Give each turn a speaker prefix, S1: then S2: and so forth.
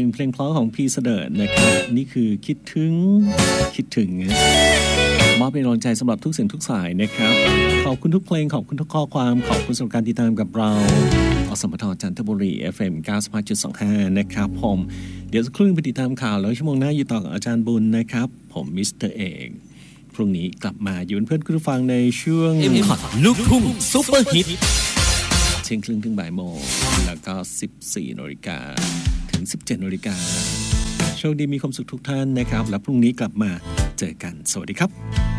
S1: เพลงเพราะของพี่เสดิร์ดนะครับนี่คือคิดถึงมอบเป็นกำลังใจสำหรับทุกเสียงทุกสายนะครับขอบคุณทุกเพลงขอบคุณทุกข้อความขอบคุณสำหรับการติดตามกับเราอสมทจันทบุรี FM 95.25 นะครับผมเดี๋ยวสักครู่ไปติดตามข่าวแล้วชั่วโมงหน้าอยู่ต่อกับอาจารย์บุญนะครับผมมิสเตอร์เอกพรุ่งนี้กลับมาอยู่เป็นเพื่อนคุณผู้ฟังในช่วง
S2: M-Cut ลูกทุ่งซุปเปอร์ฮิต
S1: เที่ยงครึ่งถึงบ่ายโมงแล้วก็ 14 น.ถึง 17 น.โชคดีมีความสุขทุกท่านนะครับแล้วพรุ่งนี้กลับมาเจอกันสวัสดีครับ